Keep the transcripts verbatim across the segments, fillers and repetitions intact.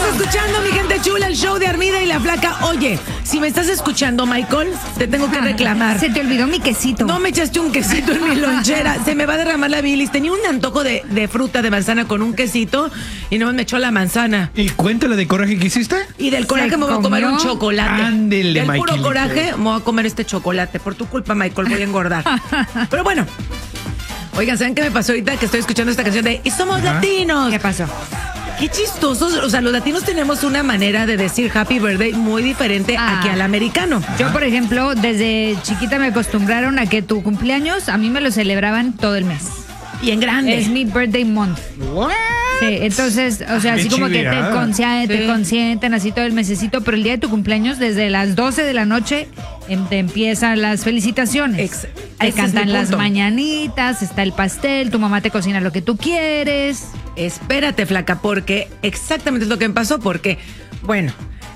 escuchando, mi gente chula, el show de Armida y la Flaca. Oye, si me estás escuchando, Michael, te tengo que reclamar. Se te olvidó mi quesito. No me echaste un quesito en mi lonchera. Se me va a derramar la bilis. Tenía un antojo de, de fruta de manzana con un quesito y no me echó la manzana. ¿Y cuéntale de coraje que hiciste? Y del coraje Se me voy a comer comió. un chocolate. Ándele, Del puro Michaelito. coraje me voy a comer este chocolate. Por tu culpa, Michael, voy a engordar. Pero bueno. Oigan, ¿saben qué me pasó ahorita que estoy escuchando esta canción de Y somos Ajá. latinos? ¿Qué pasó? Qué chistosos, o sea, los latinos tenemos una manera de decir happy birthday muy diferente Ah. aquí al americano. Yo, por ejemplo, desde chiquita me acostumbraron a que tu cumpleaños, a mí me lo celebraban todo el mes. Y en grande. Es mi birthday month. What? Sí, entonces, o sea, Qué así como que te, chileada. consia- te Sí. consienten así todo el mesecito, pero el día de tu cumpleaños, desde las doce de la noche, em- te empiezan las felicitaciones. Ex- te ese es cantan mi las punto. mañanitas, está el pastel, tu mamá te cocina lo que tú quieres. Espérate, Flaca, porque exactamente es lo que me pasó, porque, bueno,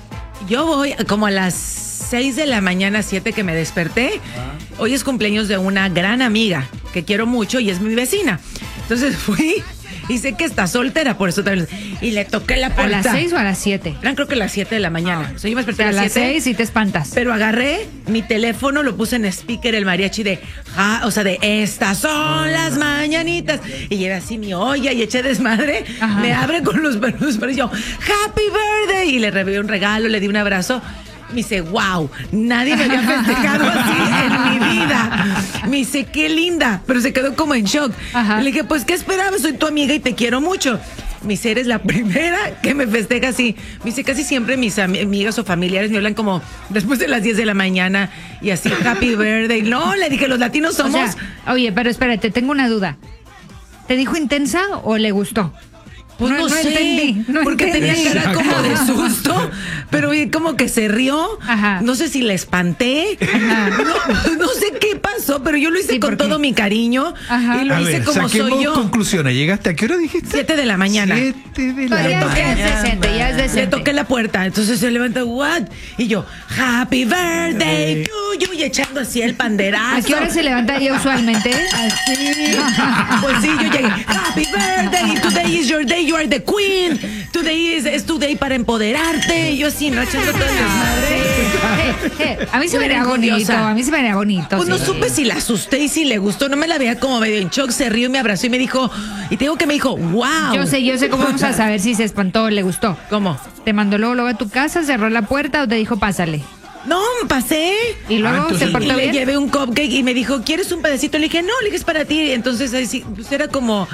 yo voy como a las seis de la mañana, siete que me desperté. Hoy es cumpleaños de una gran amiga que quiero mucho y es mi vecina. Entonces fui y sé que está soltera, por eso también. Y le toqué la ¿A puerta. las seis o a las siete? Eran creo que las siete de la mañana. O sea, yo me O desperté sea, a a las las siete. seis y te espantas. Pero agarré mi teléfono, lo puse en speaker, el mariachi de, ah, o sea, de estas son las mañanitas. Y llevé así mi olla y eché desmadre. Ajá. Me abre con los perros, pero yo, happy birthday. Y le revelé un regalo, le di un abrazo. Me dice, wow, nadie me había festejado así en mi vida. Me dice, qué linda. Pero se quedó como en shock. Ajá. Le dije, pues, ¿qué esperabas? Soy tu amiga y te quiero mucho. Me dice, eres la primera que me festeja así. Me dice, casi siempre mis am- amigas o familiares me hablan como después de las diez de la mañana y así, happy birthday. No, le dije, los latinos O somos... sea, oye, pero espérate, tengo una duda. ¿Te dijo intensa o le gustó? Pues no, sé, entendí, no porque entendí. tenía cara como de susto, pero vi como que se rió. Ajá. No sé si le espanté. Ajá. No, no sé qué pasó, pero yo lo hice Sí, con porque- todo mi cariño Ajá. y lo A hice ver, como saquemos soy yo. conclusiones. ¿Llegaste a qué hora dijiste? Siete de la mañana. Siete de la Pues ya- ya es mañana. decente, ya es decente. Le toqué la puerta, entonces se levanta, what? Y yo, happy birthday to you, y echando así el panderazo. ¿A qué hora se levanta ella usualmente? Así. Pues sí, yo llegué, happy birthday, today is your day, you are the queen. Today is, es tu day para empoderarte. Y yo así, ¿no? Echando todo el desmadre. Eh, eh, a mí se me Era haría bonito, curiosa. a mí se me haría bonito. Pues no sí. supe si la asusté y si le gustó. No me la veía como medio en shock. Se rió y me abrazó y me dijo, y te digo que me dijo, wow. Yo sé, yo sé cómo vamos a saber si se espantó o le gustó. ¿Cómo? ¿Te mandó luego, luego a tu casa, cerró la puerta o te dijo pásale? No, pasé. Y luego Ah, entonces- se Y portó le bien. llevé un cupcake y me dijo, ¿quieres un pedacito? Le dije, no, le dije, es para ti. Entonces, ahí sí, pues era como,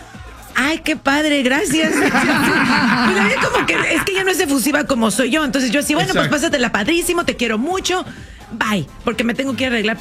ay, qué padre, gracias. Pues la vi como que, es que ella no es efusiva como soy yo. Entonces yo así, bueno, Exacto. pues pásatela padrísimo, te quiero mucho. Bye, porque me tengo que arreglar.